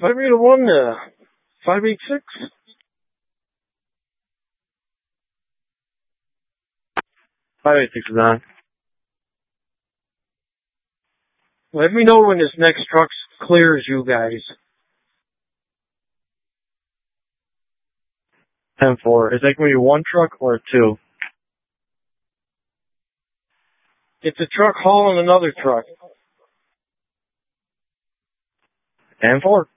581, 586. is on. Let me know when this next truck clears you guys. 10-4. Is that going to be one truck or two? It's a truck hauling another truck. 10-4.